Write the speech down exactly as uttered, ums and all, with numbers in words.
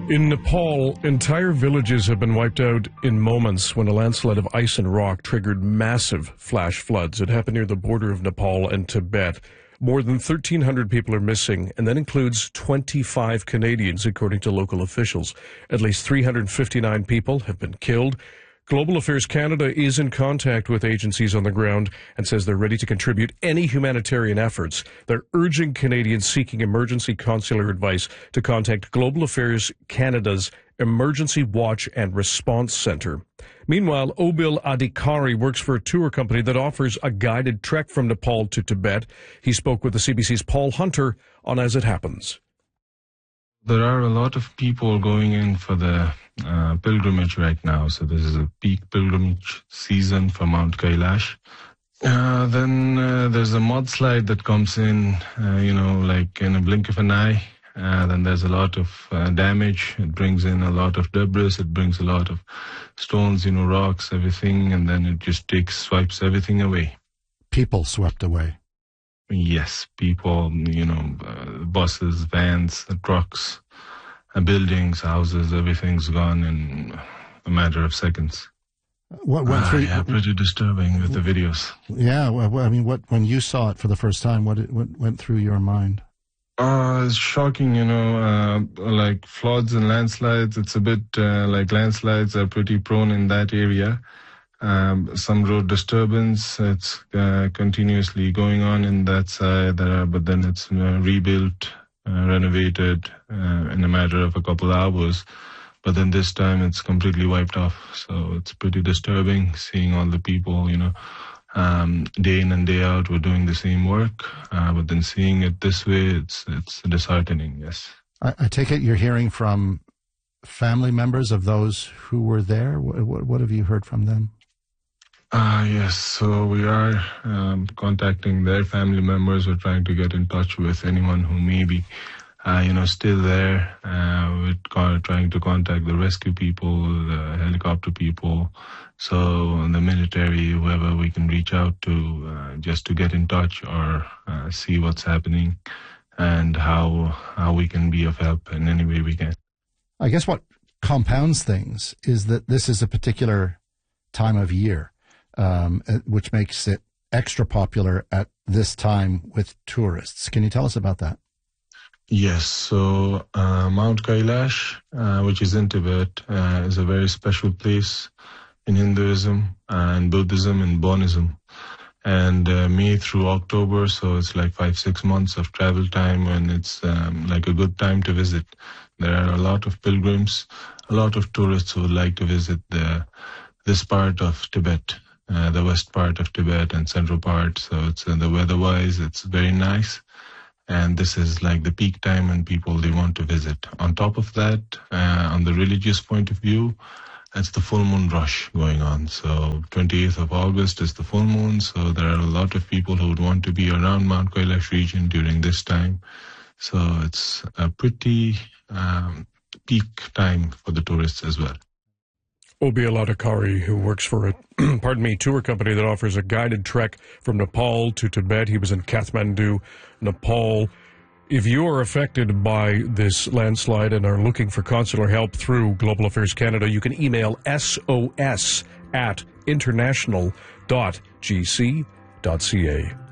In Nepal, entire villages have been wiped out in moments when a landslide of ice and rock triggered massive flash floods. It happened near the border of Nepal and Tibet. More than thirteen hundred people are missing, and that includes twenty-five Canadians, according to local officials. At least three hundred fifty-nine people have been killed. Global Affairs Canada is in contact with agencies on the ground and says they're ready to contribute any humanitarian efforts. They're urging Canadians seeking emergency consular advice to contact Global Affairs Canada's Emergency Watch and Response Centre. Meanwhile, Obil Adhikari works for a tour company that offers a guided trek from Nepal to Tibet. He spoke with the C B C's Paul Hunter on As It Happens. There are a lot of people going in for the uh, pilgrimage right now. So this is a peak pilgrimage season for Mount Kailash. Uh, then uh, there's a mudslide that comes in, uh, you know, like in a blink of an eye. Uh, then there's a lot of uh, damage. It brings in a lot of debris. It brings a lot of stones, you know, rocks, everything. And then it just takes, swipes everything away. People swept away. Yes, people, you know, uh, buses, vans, trucks, uh, buildings, houses, everything's gone in a matter of seconds. What went through? Uh, yeah, pretty disturbing with the videos. Yeah, well, I mean, what when you saw it for the first time, what, what went through your mind? Uh, it's shocking, you know, uh, like floods and landslides. It's a bit uh, like landslides are pretty prone in that area. Um, some road disturbance, it's uh, continuously going on in that side, uh, but then it's uh, rebuilt, uh, renovated uh, in a matter of a couple hours. But then this time it's completely wiped off. So it's pretty disturbing seeing all the people, you know, um, day in and day out, we're doing the same work. Uh, but then seeing it this way, it's it's disheartening, yes. I, I take it you're hearing from family members of those who were there. What, what, what have you heard from them? Uh, yes, so we are um, contacting their family members. We're trying to get in touch with anyone who may be, uh, you know, still there. Uh, we're co- trying to contact the rescue people, the helicopter people, so the military, whoever we can reach out to, uh, just to get in touch or uh, see what's happening and how how we can be of help in any way we can. I guess what compounds things is that this is a particular time of year. Um, which makes it extra popular at this time with tourists. Can you tell us about that? Yes, so uh, Mount Kailash, uh, which is in Tibet, uh, is a very special place in Hinduism and Buddhism and Bonism. And uh, May through October, so it's like five, six months of travel time, and it's um, like a good time to visit. There are a lot of pilgrims, a lot of tourists who would like to visit the, this part of Tibet. Uh, the west part of Tibet and central part, so it's uh, the weather-wise, it's very nice, and this is like the peak time when people they want to visit. On top of that, uh, on the religious point of view, it's the full moon rush going on. So twenty-eighth of August is the full moon, so there are a lot of people who would want to be around Mount Kailash region during this time. So it's a pretty um, peak time for the tourists as well. Obil Adhikari, who works for a pardon me, tour company that offers a guided trek from Nepal to Tibet. He was in Kathmandu, Nepal. If you are affected by this landslide and are looking for consular help through Global Affairs Canada, you can email S O S at international dot G C dot C A.